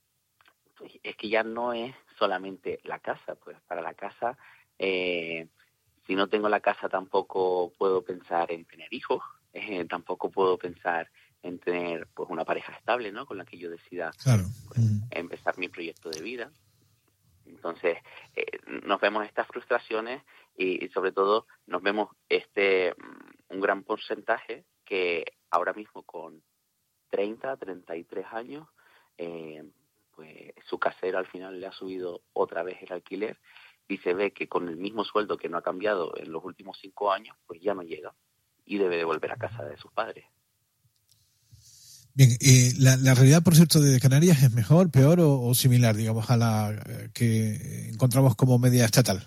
es que ya no es solamente la casa, pues para la casa, eh, si no tengo la casa tampoco puedo pensar en tener hijos, eh, tampoco puedo pensar en tener pues una pareja estable, ¿no? Con la que yo decida claro. pues, empezar mi proyecto de vida. Entonces eh, nos vemos estas frustraciones y, y sobre todo nos vemos este un gran porcentaje que ahora mismo con treinta, treinta y tres años eh, pues su casero al final le ha subido otra vez el alquiler y se ve que con el mismo sueldo que no ha cambiado en los últimos cinco años pues ya no llega y debe de volver a casa de sus padres. Bien, eh, la, la realidad, por cierto, de Canarias es mejor, peor o, o similar, digamos, a la eh, que encontramos como media estatal.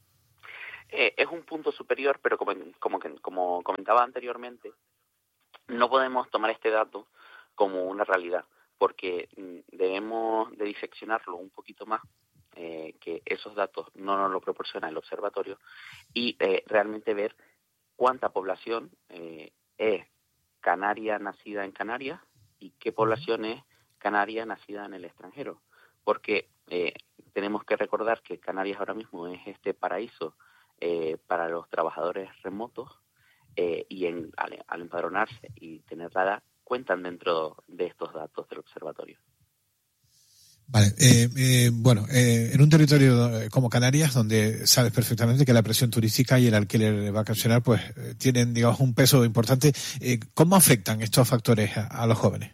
Eh, es un punto superior, pero como, como, como comentaba anteriormente, no podemos tomar este dato como una realidad, porque debemos de diseccionarlo un poquito más, eh, que esos datos no nos lo proporciona el observatorio, y eh, realmente ver cuánta población eh, es canaria nacida en Canarias y qué población es canaria nacida en el extranjero, porque eh, tenemos que recordar que Canarias ahora mismo es este paraíso eh, para los trabajadores remotos, eh, y en, al, al empadronarse y tener la edad, cuentan dentro de estos datos del observatorio. Vale, eh, eh, bueno, eh, en un territorio como Canarias, donde sabes perfectamente que la presión turística y el alquiler vacacional pues eh, tienen, digamos, un peso importante, eh, ¿cómo afectan estos factores a, a los jóvenes?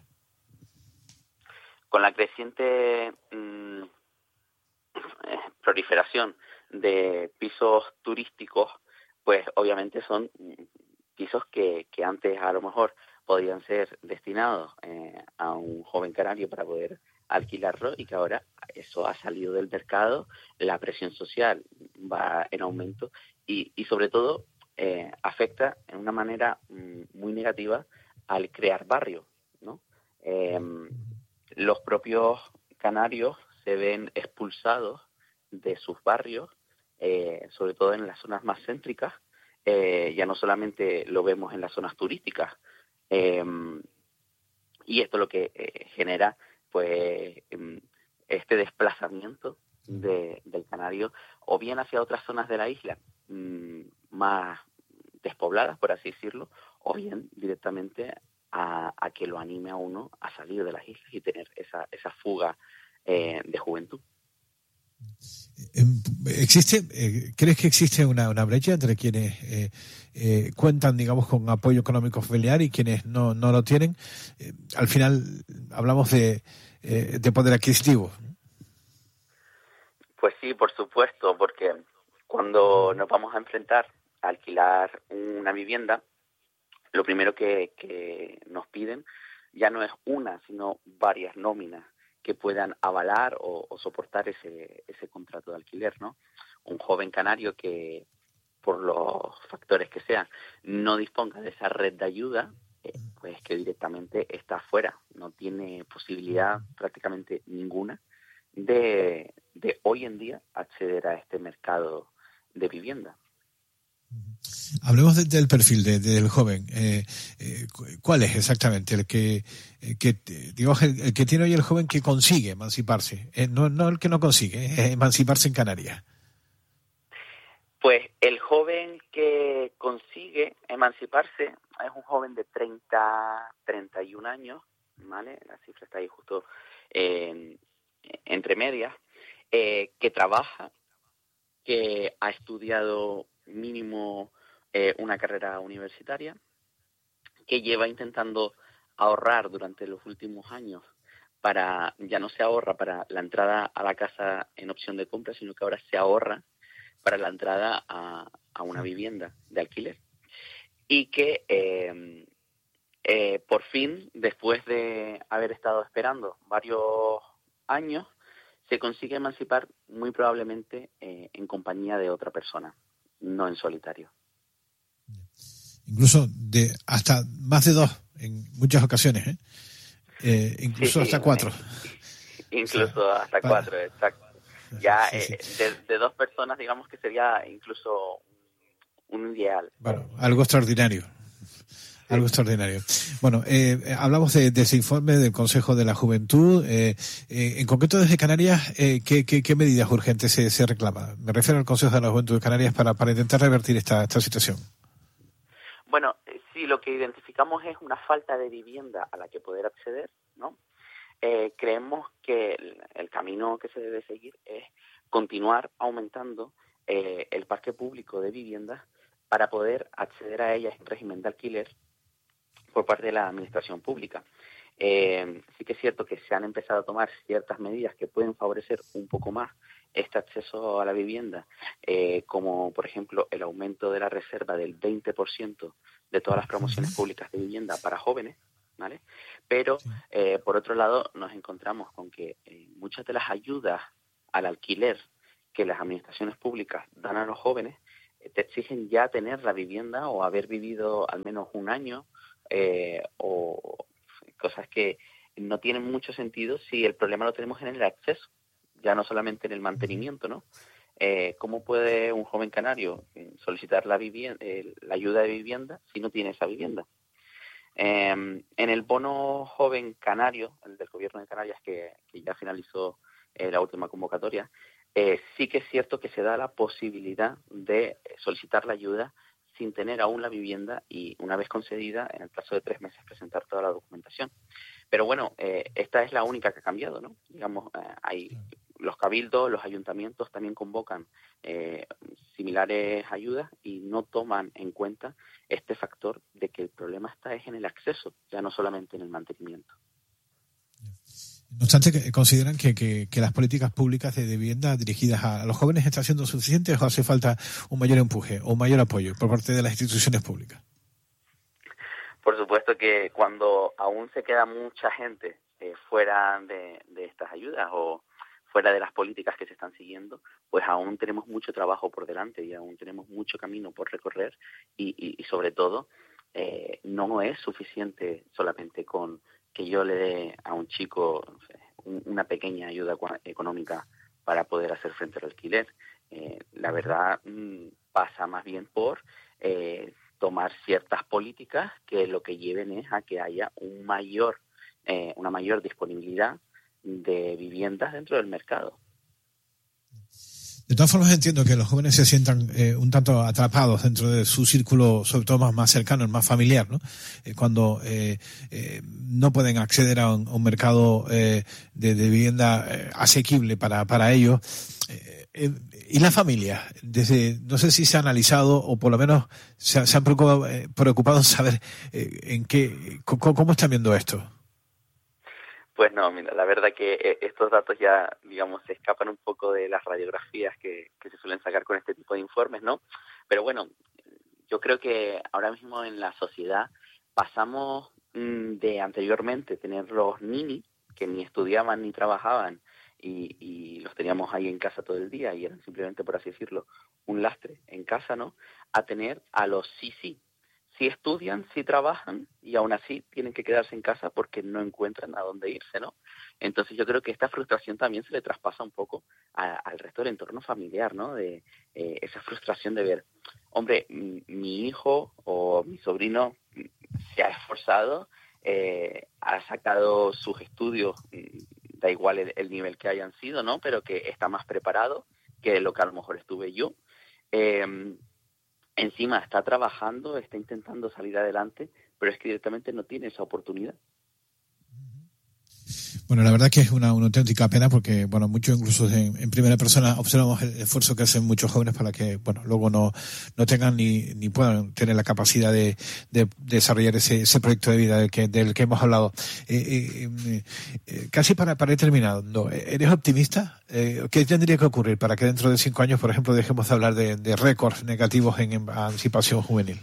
Con la creciente mmm, proliferación de pisos turísticos, pues obviamente son pisos que, que antes a lo mejor podían ser destinados eh, a un joven canario para poder alquilarlo, y que ahora eso ha salido del mercado, la presión social va en aumento y, y sobre todo eh, afecta en una manera mm, muy negativa al crear barrios, ¿no? Eh, los propios canarios se ven expulsados de sus barrios, eh, sobre todo en las zonas más céntricas. Eh, ya no solamente lo vemos en las zonas turísticas, eh, y esto lo que eh, genera pues este desplazamiento de, del canario, o bien hacia otras zonas de la isla mmm, más despobladas, por así decirlo, o bien directamente a, a que lo anime a uno a salir de las islas y tener esa, esa fuga eh, de juventud. ¿Existe, eh, ¿Crees que existe una, una brecha entre quienes eh, eh, cuentan, digamos, con apoyo económico familiar y quienes no, no lo tienen? Eh, al final hablamos de, eh, de poder adquisitivo. Pues sí, por supuesto, porque cuando nos vamos a enfrentar a alquilar una vivienda, lo primero que, que nos piden ya no es una, sino varias nóminas que puedan avalar o, o soportar ese ese contrato de alquiler, ¿no? Un joven canario que, por los factores que sean, no disponga de esa red de ayuda, eh, pues que directamente está fuera, no tiene posibilidad prácticamente ninguna de, de hoy en día acceder a este mercado de vivienda. Hablemos de, del perfil de, de, del joven. Eh, eh, ¿Cuál es exactamente el que, eh, que digamos, el, el que tiene hoy el joven que consigue emanciparse? Eh, no, no el que no consigue, eh, emanciparse en Canarias. Pues el joven que consigue emanciparse es un joven de treinta, treinta y un años, ¿vale? La cifra está ahí justo eh, entre medias, eh, que trabaja, que ha estudiado mínimo eh, una carrera universitaria, que lleva intentando ahorrar durante los últimos años para, ya no se ahorra para la entrada a la casa en opción de compra, sino que ahora se ahorra para la entrada a, a una vivienda de alquiler. Y que eh, eh, por fin, después de haber estado esperando varios años, se consigue emancipar muy probablemente eh, en compañía de otra persona, no en solitario. Incluso de hasta más de dos en muchas ocasiones, ¿eh? Eh, incluso sí, sí, hasta cuatro. Incluso o sea, hasta para... cuatro, exacto. Ya sí, sí. Eh, de, de dos personas, digamos que sería incluso un ideal. Bueno, algo extraordinario. Algo extraordinario. Bueno, eh, hablamos de, de ese informe del Consejo de la Juventud. Eh, eh, en concreto, desde Canarias, eh, ¿qué, qué, ¿qué medidas urgentes se, se reclaman? Me refiero al Consejo de la Juventud de Canarias para, para intentar revertir esta, esta situación. Bueno, sí, lo que identificamos es una falta de vivienda a la que poder acceder, ¿no? Eh, creemos que el, el camino que se debe seguir es continuar aumentando eh, el parque público de viviendas para poder acceder a ellas en régimen de alquiler por parte de la administración pública. Eh, sí que es cierto que se han empezado a tomar ciertas medidas que pueden favorecer un poco más este acceso a la vivienda, eh, como por ejemplo el aumento de la reserva del veinte por ciento de todas las promociones públicas de vivienda para jóvenes, ¿vale? Pero, eh, por otro lado, nos encontramos con que eh, muchas de las ayudas al alquiler que las administraciones públicas dan a los jóvenes eh, te exigen ya tener la vivienda o haber vivido al menos un año eh, o cosas que no tienen mucho sentido si el problema lo tenemos en el acceso, ya no solamente en el mantenimiento, ¿no? Eh, ¿Cómo puede un joven canario solicitar la, vivienda, eh, la ayuda de vivienda si no tiene esa vivienda? Eh, en el bono joven canario, el del gobierno de Canarias, que, que ya finalizó eh, la última convocatoria, eh, sí que es cierto que se da la posibilidad de solicitar la ayuda sin tener aún la vivienda y, una vez concedida, en el plazo de tres meses presentar toda la documentación. Pero bueno, eh, esta es la única que ha cambiado, ¿no? Digamos, eh, hay los cabildos, los ayuntamientos también convocan eh, similares ayudas y no toman en cuenta este factor de que el problema está es en el acceso, ya no solamente en el mantenimiento. No obstante, que consideran que, que, que las políticas públicas de vivienda dirigidas a los jóvenes están siendo suficientes o hace falta un mayor empuje o un mayor apoyo por parte de las instituciones públicas. Por supuesto que cuando aún se queda mucha gente eh, fuera de, de estas ayudas o fuera de las políticas que se están siguiendo, pues aún tenemos mucho trabajo por delante y aún tenemos mucho camino por recorrer y, y, y sobre todo eh, no es suficiente solamente con que yo le dé a un chico no sé, un, una pequeña ayuda económica para poder hacer frente al alquiler. Eh, la verdad mmm, pasa más bien por eh, tomar ciertas políticas que lo que lleven es a que haya un mayor, eh, una mayor disponibilidad de viviendas dentro del mercado. De todas formas, entiendo que los jóvenes se sientan eh, un tanto atrapados dentro de su círculo, sobre todo más, más cercano, el más familiar, ¿no? Eh, cuando eh, eh, no pueden acceder a un, a un mercado eh, de, de vivienda eh, asequible para, para ellos. Eh, eh, ¿Y la familia? Desde, no sé si se ha analizado o por lo menos se, se han preocupado, eh, preocupado en saber eh, en qué, cómo, cómo están viendo esto. Pues no, mira, la verdad que estos datos ya, digamos, se escapan un poco de las radiografías que, que se suelen sacar con este tipo de informes, ¿no? Pero bueno, yo creo que ahora mismo en la sociedad pasamos mmm, de anteriormente tener los nini, que ni estudiaban ni trabajaban, y, y los teníamos ahí en casa todo el día y eran simplemente, por así decirlo, un lastre en casa, ¿no? A tener a los sí, sí. Sí estudian, sí trabajan y aún así tienen que quedarse en casa porque no encuentran a dónde irse, ¿no? Entonces yo creo que esta frustración también se le traspasa un poco a, al resto del entorno familiar, ¿no? De eh, esa frustración de ver, hombre, mi, mi hijo o mi sobrino se ha esforzado, eh, ha sacado sus estudios, da igual el, el nivel que hayan sido, ¿no? Pero que está más preparado que lo que a lo mejor estuve yo. Eh, Encima está trabajando, está intentando salir adelante, pero es que directamente no tiene esa oportunidad. Bueno, la verdad que es una, una auténtica pena porque, bueno, muchos incluso en, en primera persona observamos el esfuerzo que hacen muchos jóvenes para que, bueno, luego no, no tengan ni, ni puedan tener la capacidad de, de, de desarrollar ese, ese proyecto de vida del que, del que hemos hablado. Eh, eh, eh, casi para, para ir terminando, ¿eres optimista? Eh, ¿Qué tendría que ocurrir para que dentro de cinco años, por ejemplo, dejemos de hablar de, de récords negativos en emancipación juvenil?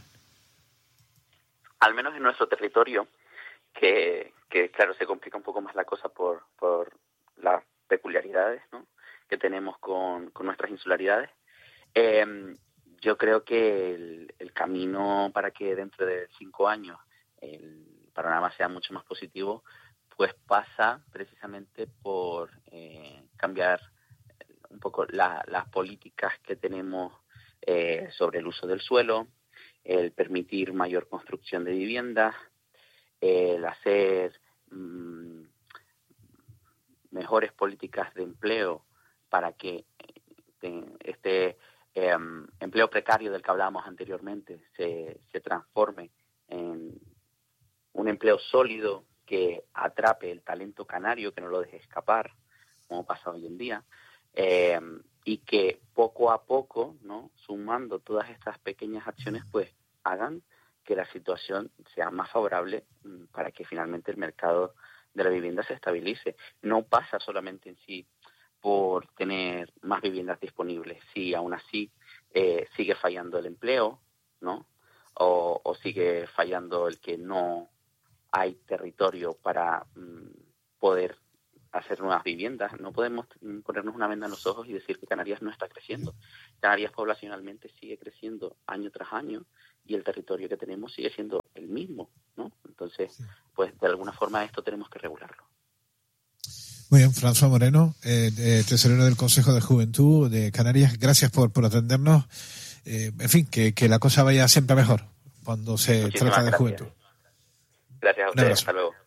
Al menos en nuestro territorio, que, que claro, se complica un poco más la cosa por, por las peculiaridades, ¿no?, que tenemos con, con nuestras insularidades. Eh, yo creo que el, el camino para que dentro de cinco años el panorama sea mucho más positivo, pues pasa precisamente por eh, cambiar un poco la, las políticas que tenemos eh, sobre el uso del suelo, el permitir mayor construcción de viviendas, el hacer mmm, mejores políticas de empleo para que eh, este eh, empleo precario del que hablábamos anteriormente se, se transforme en un empleo sólido que atrape el talento canario, que no lo deje escapar, como pasa hoy en día, eh, y que poco a poco, ¿no?, sumando todas estas pequeñas acciones, pues hagan que la situación sea más favorable para que finalmente el mercado de la vivienda se estabilice. No pasa solamente en sí por tener más viviendas disponibles, si aún así eh, sigue fallando el empleo, ¿no?, o, o sigue fallando el que no hay territorio para mmm, poder hacer nuevas viviendas. No podemos ponernos una venda en los ojos y decir que Canarias no está creciendo. Canarias poblacionalmente sigue creciendo año tras año y el territorio que tenemos sigue siendo el mismo, ¿no? Entonces, pues de alguna forma esto tenemos que regularlo. Muy bien, François Moreno, eh, eh, tesorero del Consejo de Juventud de Canarias, gracias por, por atendernos. Eh, en fin, que, que la cosa vaya siempre mejor cuando se Muchísimas trata de gracias. juventud. Gracias a Un ustedes, abrazo. hasta luego.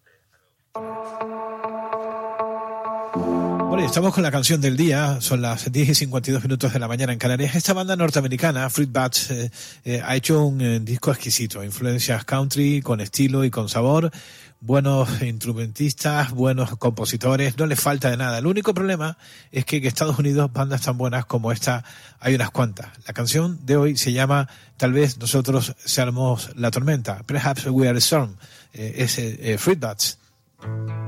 Bueno, y estamos con la canción del día, son las diez y cincuenta y dos minutos de la mañana en Canarias. Esta banda norteamericana, Fruit Bats, eh, eh, ha hecho un eh, disco exquisito, influencias country, con estilo y con sabor, buenos instrumentistas, buenos compositores, no les falta de nada. El único problema es que en Estados Unidos bandas tan buenas como esta hay unas cuantas. La canción de hoy se llama Tal vez nosotros seamos la tormenta, Perhaps We Are the Storm, eh, es eh, Fruit Bats.